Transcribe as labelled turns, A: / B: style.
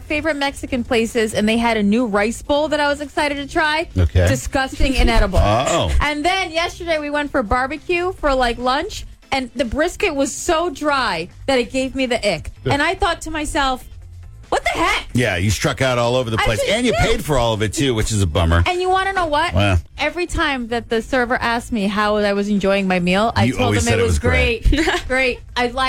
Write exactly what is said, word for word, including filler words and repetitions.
A: favorite Mexican places, and they had a new rice bowl that I was excited to try.
B: Okay.
A: Disgusting, inedible.
B: Oh.
A: And then yesterday we went for barbecue for like lunch, and the brisket was so dry that it gave me the ick. And I thought to myself, what the heck?
B: Yeah, you struck out all over the
A: I
B: place.
A: just
B: And you
A: did.
B: paid for all of it, too, which is a bummer.
A: And you want to know what?
B: Well.
A: Every time that the server asked me how I was enjoying my meal, I
B: You
A: told
B: always
A: them
B: said
A: it
B: it
A: was
B: was great.
A: great. Great. I lied.